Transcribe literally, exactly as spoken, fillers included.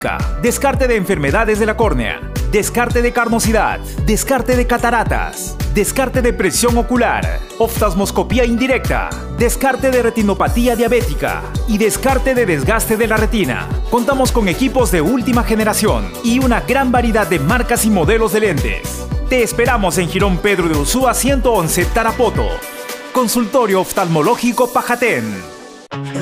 Descarte de enfermedades de la córnea, descarte de carnosidad, descarte de cataratas, descarte de presión ocular, oftalmoscopía indirecta, descarte de retinopatía diabética y descarte de desgaste de la retina. Contamos con equipos de última generación y una gran variedad de marcas y modelos de lentes. Te esperamos en Jirón Pedro de Ursúa ciento once, Tarapoto. Consultorio Oftalmológico Pajatén.